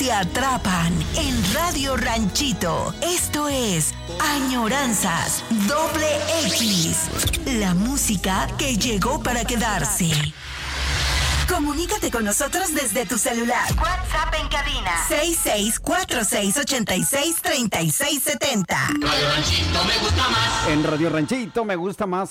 te atrapan en Radio Ranchito. Esto es Añoranzas XX. La música que llegó para quedarse. Comunícate con nosotros desde tu celular. WhatsApp en cabina 6646863670. Radio Ranchito me gusta más. En Radio Ranchito me gusta más,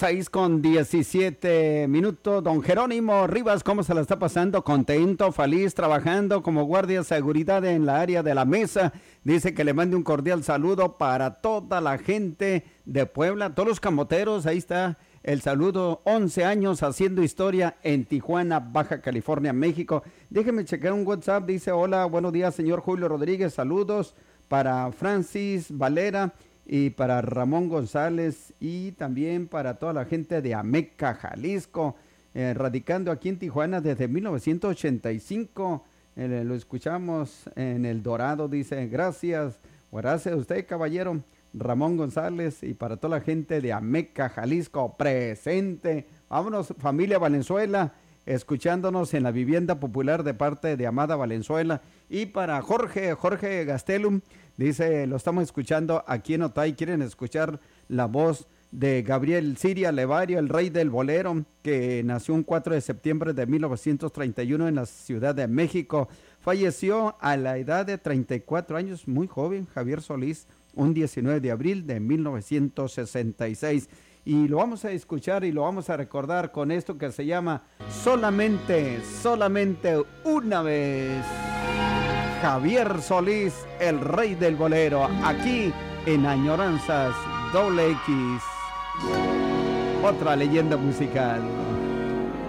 6:17. Don Jerónimo Rivas, ¿cómo se la está pasando? Contento, feliz, trabajando como guardia de seguridad en la área de la mesa. Dice que le mande un cordial saludo para toda la gente de Puebla, todos los camoteros. Ahí está el saludo, 11 años haciendo historia en Tijuana, Baja California, México. Déjeme checar un WhatsApp, dice: hola, buenos días, señor Julio Rodríguez, saludos para Francis Valera y para Ramón González y también para toda la gente de Ameca, Jalisco, radicando aquí en Tijuana desde 1985. Lo escuchamos en El Dorado, dice: gracias a usted, caballero Ramón González, y para toda la gente de Ameca, Jalisco, presente. Vámonos, familia Valenzuela, escuchándonos en la vivienda popular de parte de Amada Valenzuela. Y para Jorge Gastelum, dice: lo estamos escuchando aquí en Otay. Quieren escuchar la voz de Gabriel Siria Levario, el rey del bolero, que nació un 4 de septiembre de 1931 en la Ciudad de México. Falleció a la edad de 34 años, muy joven, Javier Solís, un 19 de abril de 1966. Y lo vamos a escuchar y lo vamos a recordar con esto que se llama Solamente una vez. Javier Solís, el rey del bolero, aquí en Añoranzas XX. Otra leyenda musical.